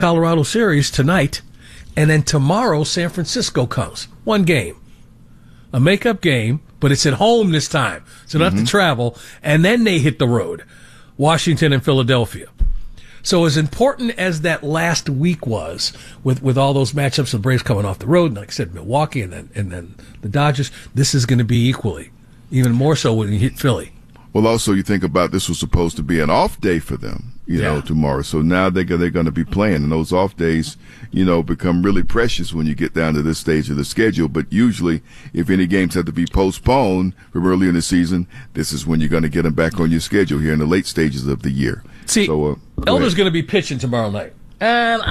Colorado series tonight, and then tomorrow San Francisco comes. One game. A makeup game, but it's at home this time, so they don't have to travel, and then they hit the road. Washington and Philadelphia. So as important as that last week was with all those matchups, the Braves coming off the road, and like I said, Milwaukee and then the Dodgers, this is going to be equally, even more so when you hit Philly. Well, also you think about this was supposed to be an off day for them, you know, tomorrow. So now they're going to be playing, and those off days, you know, become really precious when you get down to this stage of the schedule. But usually, if any games have to be postponed from early in the season, this is when you're going to get them back on your schedule here in the late stages of the year. See, Elder's going to be pitching tomorrow night. And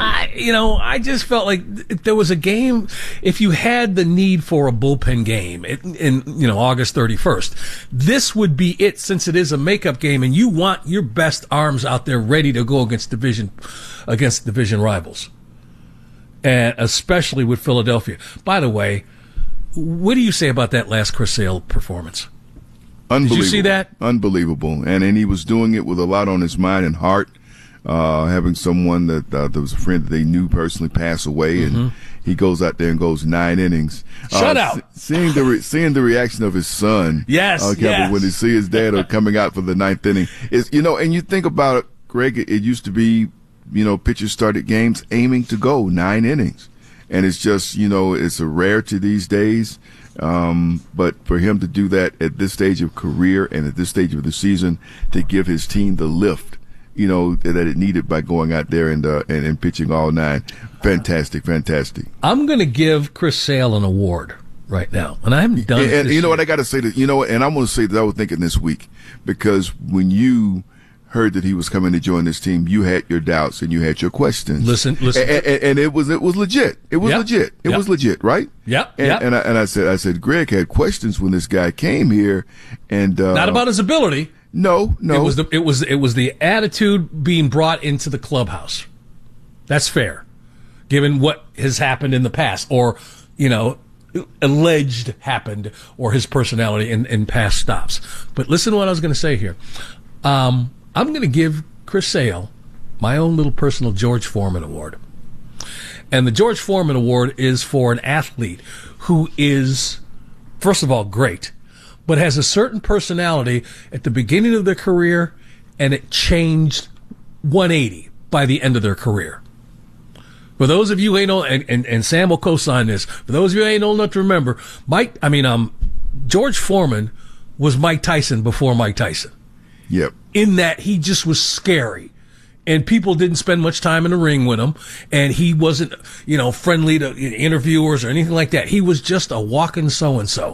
I just felt like if there was a game, if you had the need for a bullpen game in August 31st, this would be it, since it is a makeup game and you want your best arms out there ready to go against division rivals. And especially with Philadelphia. By the way, what do you say about that last Chris Sale performance? Unbelievable. Did you see that? Unbelievable. And he was doing it with a lot on his mind and heart. Having someone that there was a friend that they knew personally pass away, and he goes out there and goes 9 innings. Shut out. Seeing the reaction of his son, Kevin, when he see his dad coming out for the 9th inning, is and you think about it, Greg. It used to be, pitchers started games aiming to go 9 innings, and it's just it's a rarity these days. But for him to do that at this stage of career and at this stage of the season, to give his team the lift that it needed by going out there and pitching all 9. Fantastic. I'm going to give Chris Sale an award right now, and I haven't done it. And you know what, I got to say that, and I'm going to say that I was thinking this week, because when you heard that he was coming to join this team, you had your doubts and you had your questions. Listen. And it was legit. It was legit. It was legit, right? Yep. And I said, Greg had questions when this guy came here, and not about his ability. No. It was the attitude being brought into the clubhouse. That's fair, given what has happened in the past, or alleged happened, or his personality in past stops. But listen to what I was going to say here. I'm going to give Chris Sale my own little personal George Foreman Award. And the George Foreman Award is for an athlete who is, first of all, great, but has a certain personality at the beginning of their career, and it changed 180 by the end of their career. For those of you who ain't old, and Sam will co-sign this, for those of you who ain't old enough to remember, George Foreman was Mike Tyson before Mike Tyson. Yep. In that he just was scary, and people didn't spend much time in the ring with him, and he wasn't, friendly to interviewers or anything like that. He was just a walking so-and-so.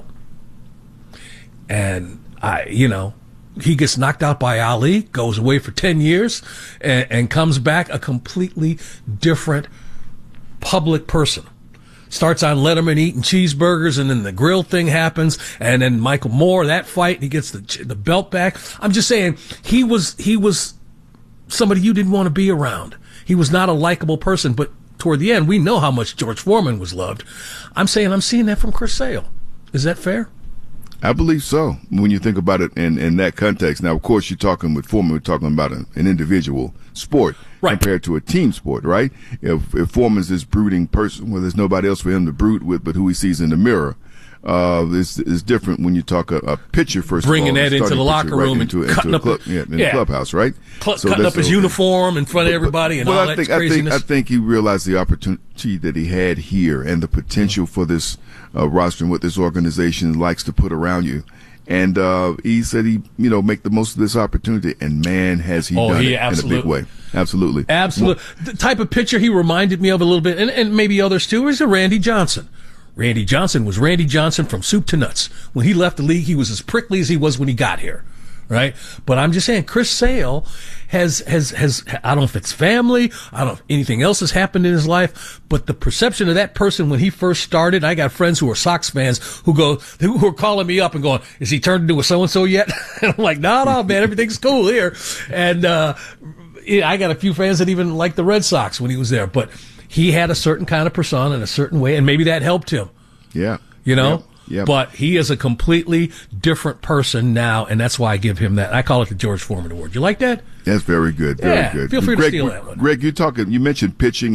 And he gets knocked out by Ali, goes away for 10 years, and comes back a completely different public person. Starts on Letterman eating cheeseburgers, and then the grill thing happens, and then Michael Moore, that fight, he gets the belt back. I'm just saying, he was somebody you didn't want to be around. He was not a likable person, but toward the end, we know how much George Foreman was loved. I'm saying I'm seeing that from Chris Sale. Is that fair? I believe so, when you think about it in that context. Now, of course, you're talking with Foreman, we're talking about an individual sport, right, compared to a team sport, right? If Foreman's this brooding person, well, there's nobody else for him to brood with but who he sees in the mirror. It's different when you talk a pitcher, first bringing of all. that into the locker room and cutting up the clubhouse, right? Cutting up his uniform in front of everybody and all that craziness. I think he realized the opportunity that he had here and the potential for this roster and what this organization likes to put around you. And he said he, make the most of this opportunity, and man, has he done it in a big way. Absolutely. The type of pitcher he reminded me of a little bit, and maybe others too, is a Randy Johnson. Randy Johnson was Randy Johnson from soup to nuts. When he left the league, he was as prickly as he was when he got here, right? But I'm just saying, Chris Sale has I don't know if it's family, I don't know if anything else has happened in his life, but the perception of that person when he first started, I got friends who are Sox fans who are calling me up and going, is he turned into a so-and-so yet? And I'm like, no, man, everything's cool here. And I got a few fans that even liked the Red Sox when he was there, but he had a certain kind of persona in a certain way, and maybe that helped him. Yeah. Yeah. But he is a completely different person now, and that's why I give him that. I call it the George Foreman Award. You like that? That's very good. Very good. Feel free to Greg, steal that one. Greg, you mentioned pitching